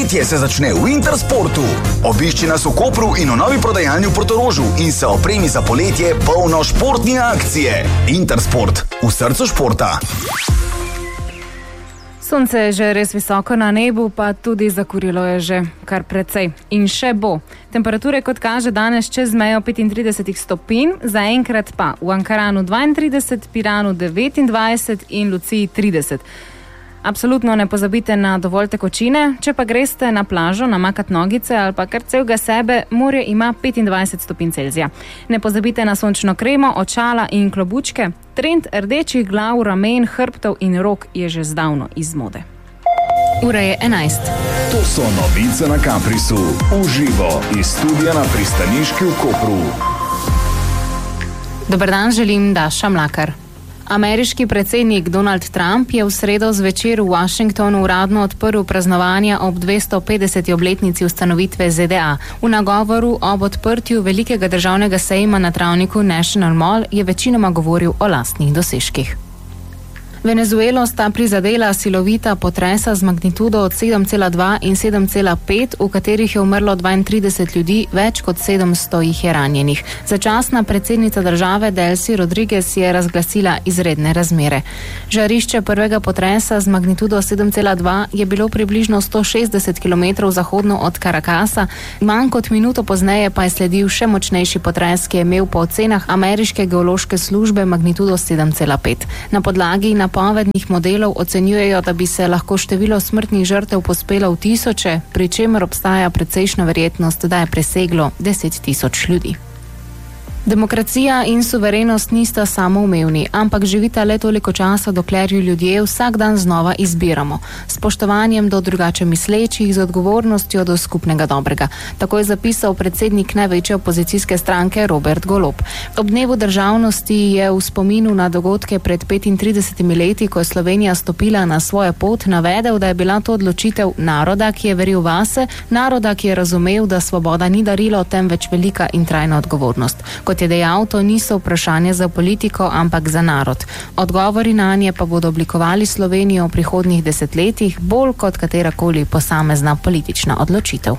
Poletje se začne v Intersportu. Obišči nas v Kopru in v novi prodajalni v Portorožu in se opremi za poletje polno športne akcije. Intersport, v srcu športa. Sonce je že res visoko na nebu, pa tudi zakurilo je že kar precej. In še bo. Temperature, kot kaže, danes čez mejo 35 stopinj, zaenkrat pa v Ankaranu 32, Piranu 29 in Luciji 30. Absolutno ne pozabite na dovolj tekočine, če pa greste na plažo namakat nogice ali pa kar celega sebe, morje ima 25 stopinj Celzija. Ne pozabite na sončno kremo, očala in klobučke. Trend rdečih glav, ramen, hrbtov in rok je že zdavno iz mode. Ura je 11. To so novice na Caprisu. Uživo iz studia na pristaniški v Kopru. Dober dan, želim Daša Mlakar. Ameriški predsednik Donald Trump je v sredo zvečer v Washingtonu uradno odprl praznovanja ob 250. obletnici ustanovitve ZDA. V nagovoru ob odprtju velikega državnega sejma na travniku National Mall je večinoma govoril o lastnih dosežkih. Venezuelo sta prizadela silovita potresa z magnitudo od 7,2 in 7,5, v katerih je umrlo 32 ljudi, več kot 700 jih je ranjenih. Začasna predsednica države Delcy Rodriguez je razglasila izredne razmere. Žarišče prvega potresa z magnitudo 7,2 je bilo približno 160 km zahodno od Caracasa, manj kot minuto pozneje pa je sledil še močnejši potres, ki je imel po ocenah ameriške geološke službe magnitudo 7,5. Na podlagi napovednih modelov ocenjujejo, da bi se lahko število smrtnih žrtev pospelo v tisoče, pri čemer obstaja precejšnja verjetnost, da je preseglo 10 tisoč ljudi. Demokracija in suverenost nista samoumevni, ampak živita le toliko časa, dokler ju ljudje vsak dan znova izbiramo. S spoštovanjem do drugače mislečih, z odgovornostjo do skupnega dobrega. Tako je zapisal predsednik največje opozicijske stranke Robert Golob. Ob dnevu državnosti je v spominu na dogodke pred 35 leti, ko je Slovenija stopila na svojo pot, navedel, da je bila to odločitev naroda, ki je veril vase, naroda, ki je razumel, da svoboda ni darilo, temveč velika in trajna odgovornost. Kot je dejal, to niso vprašanje za politiko, ampak za narod. Odgovori nanje pa bodo oblikovali Slovenijo v prihodnjih desetletjih bolj kot katerakoli posamezna politična odločitev.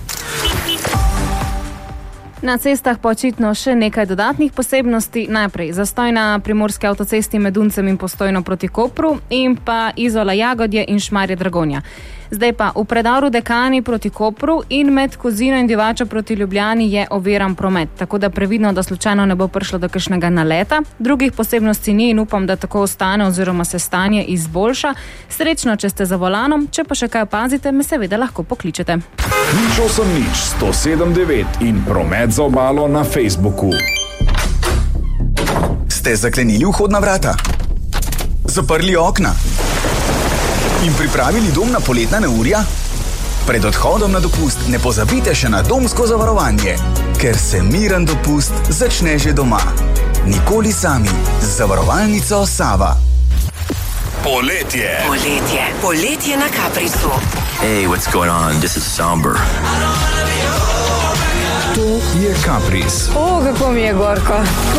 Na cestah pa očitno še nekaj dodatnih posebnosti. Najprej zastoj na primorski avtocesti med Uncem in Postojno proti Kopru in pa Izola Jagodje in Šmarje Dragonja. Zdaj pa v predaru Dekani proti Kopru in med Kozino in Divačo proti Ljubljani je oviran promet, tako da previdno, da slučajno ne bo prišlo do kakšnega naleta. Drugih posebnosti ni in upam, da tako ostane oziroma se stanje izboljša. Srečno, če ste za volanom, če pa še kaj opazite, me seveda lahko pokličete. Nič 179 in promet za obalo na Facebooku. Ste zaklenili vhodna vrata? Zaprli okna? In pripravili dom na poletna neurja? Pred odhodom na dopust ne pozabite še na domsko zavarovanje, ker se miren dopust začne že doma. Nikoli sami z zavarovalnico Sava. Poletje. Poletje. Poletje na Caprisu. Hey, what's going on? This is Somber. To je Capris. O, kako mi je gorko.